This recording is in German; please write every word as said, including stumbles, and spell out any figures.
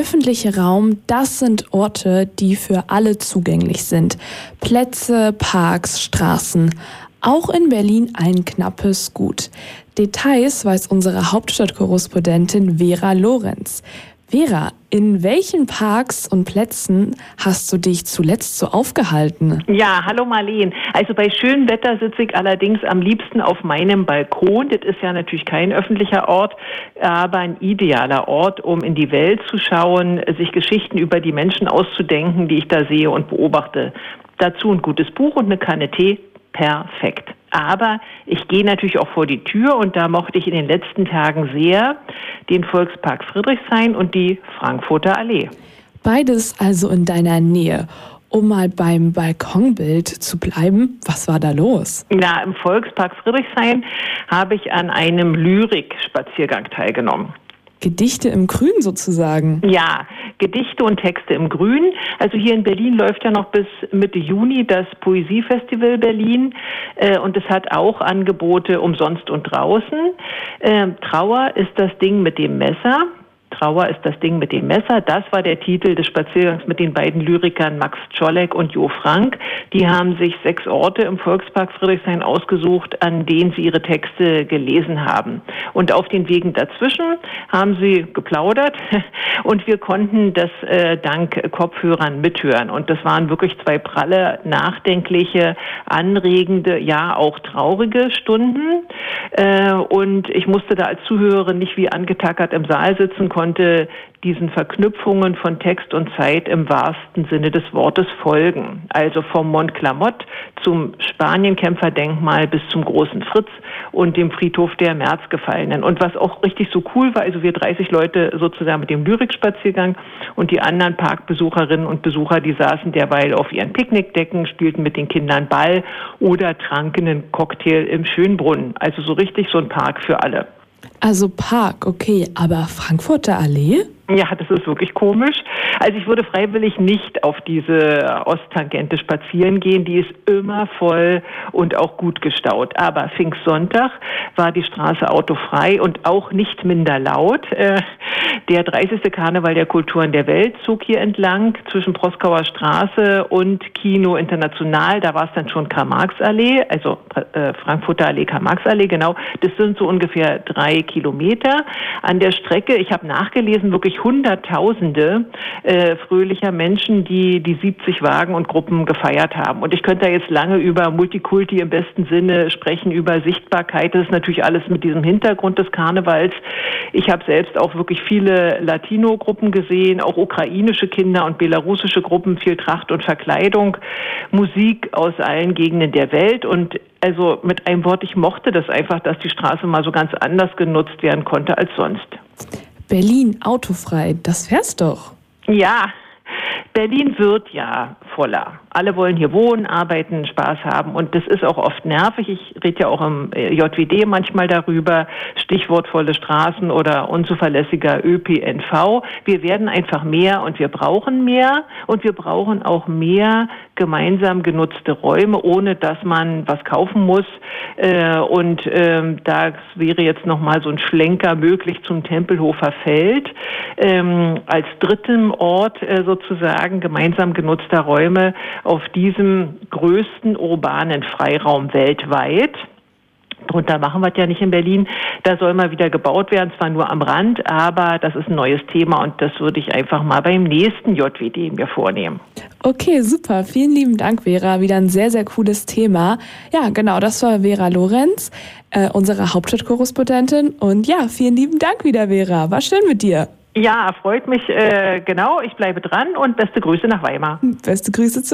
öffentliche Raum, das sind Orte, die für alle zugänglich sind. Plätze, Parks, Straßen. Auch in Berlin ein knappes Gut. Details weiß unsere Hauptstadtkorrespondentin Vera Lorenz. Vera, in welchen Parks und Plätzen hast du dich zuletzt so aufgehalten? Ja, hallo Marleen. Also bei schönem Wetter sitze ich allerdings am liebsten auf meinem Balkon. Das ist ja natürlich kein öffentlicher Ort, aber ein idealer Ort, um in die Welt zu schauen, sich Geschichten über die Menschen auszudenken, die ich da sehe und beobachte. Dazu ein gutes Buch und eine Kanne Tee. Perfekt. Aber ich gehe natürlich auch vor die Tür und da mochte ich in den letzten Tagen sehr den Volkspark Friedrichshain und die Frankfurter Allee. Beides also in deiner Nähe. Um mal beim Balkonbild zu bleiben, was war da los? Na, im Volkspark Friedrichshain habe ich an einem Lyrik-Spaziergang teilgenommen. Gedichte im Grün sozusagen. Ja, Gedichte und Texte im Grün. Also hier in Berlin läuft ja noch bis Mitte Juni das Poesiefestival Berlin äh, und es hat auch Angebote umsonst und draußen. Äh, Trauer ist das Ding mit dem Messer. Trauer ist das Ding mit dem Messer. Das war der Titel des Spaziergangs mit den beiden Lyrikern Max Czolek und Jo Frank. Die haben sich sechs Orte im Volkspark Friedrichshain ausgesucht, an denen sie ihre Texte gelesen haben. Und auf den Wegen dazwischen haben sie geplaudert und wir konnten das äh, dank Kopfhörern mithören. Und das waren wirklich zwei pralle, nachdenkliche, anregende, ja auch traurige Stunden. Äh, und ich musste da als Zuhörerin nicht wie angetackert im Saal sitzen, konnte diesen Verknüpfungen von Text und Zeit im wahrsten Sinne des Wortes folgen. Also vom Mont Clamott zum Spanienkämpferdenkmal bis zum Großen Fritz und dem Friedhof der Märzgefallenen. Und was auch richtig so cool war, also wir dreißig Leute sozusagen mit dem Lyrikspaziergang und die anderen Parkbesucherinnen und Besucher, die saßen derweil auf ihren Picknickdecken, spielten mit den Kindern Ball oder tranken einen Cocktail im Schönbrunn. Also so richtig so ein Park für alle. Also Park, okay, aber Frankfurter Allee? Ja, das ist wirklich komisch. Also ich würde freiwillig nicht auf diese Osttangente spazieren gehen. Die ist immer voll und auch gut gestaut. Aber Pfingstsonntag war die Straße autofrei und auch nicht minder laut. Der dreißigste Karneval der Kulturen der Welt zog hier entlang zwischen Proskauer Straße und Kino International. Da war es dann schon Karl-Marx-Allee, also äh, Frankfurter Allee, Karl-Marx-Allee, genau. Das sind so ungefähr drei Kilometer. An der Strecke, ich habe nachgelesen, wirklich Hunderttausende äh, fröhlicher Menschen, die die siebzig Wagen und Gruppen gefeiert haben. Und ich könnte da jetzt lange über Multikulti im besten Sinne sprechen, über Sichtbarkeit. Das ist natürlich alles mit diesem Hintergrund des Karnevals. Ich habe selbst auch wirklich viele Latino-Gruppen gesehen, auch ukrainische Kinder und belarussische Gruppen, viel Tracht und Verkleidung, Musik aus allen Gegenden der Welt. Und also mit einem Wort, ich mochte das einfach, dass die Straße mal so ganz anders genutzt werden konnte als sonst. Berlin autofrei, das wär's doch. Ja, Berlin wird ja voller. Alle wollen hier wohnen, arbeiten, Spaß haben und das ist auch oft nervig. Ich rede ja auch im J W D manchmal darüber, Stichwort volle Straßen oder unzuverlässiger Ö P N V. Wir werden einfach mehr und wir brauchen mehr und wir brauchen auch mehr gemeinsam genutzte Räume, ohne dass man was kaufen muss. Und da wäre jetzt nochmal so ein Schlenker möglich zum Tempelhofer Feld als dritten Ort sozusagen gemeinsam genutzter Räume auf diesem größten urbanen Freiraum weltweit. Drunter machen wir es ja nicht in Berlin. Da soll mal wieder gebaut werden, zwar nur am Rand, aber das ist ein neues Thema und das würde ich einfach mal beim nächsten J W D mir vornehmen. Okay, super. Vielen lieben Dank, Vera. Wieder ein sehr, sehr cooles Thema. Ja, genau, das war Vera Lorenz, äh, unsere Hauptstadtkorrespondentin. Und ja, vielen lieben Dank wieder, Vera. War schön mit dir. Ja, freut mich. Äh, genau, ich bleibe dran und beste Grüße nach Weimar. Beste Grüße zurück.